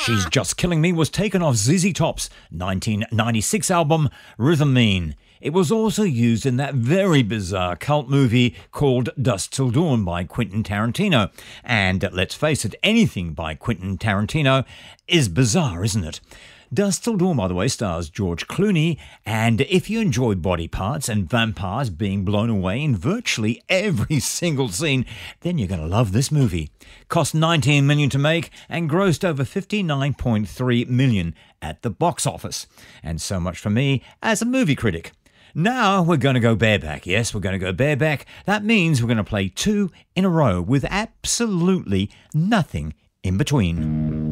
She's Just Killing Me was taken off ZZ Top's 1996 album Rhythm Mean. It was also used in that very bizarre cult movie called Dusk Till Dawn by Quentin Tarantino. And let's face it, anything by Quentin Tarantino is bizarre, isn't it? Dusk Till Dawn, by the way, stars George Clooney, and if you enjoy body parts and vampires being blown away in virtually every single scene, then you're going to love this movie. Cost $19 million to make and grossed over $59.3 million at the box office. And so much for me as a movie critic. Now we're going to go bareback. Yes, we're going to go bareback. That means we're going to play two in a row with absolutely nothing in between.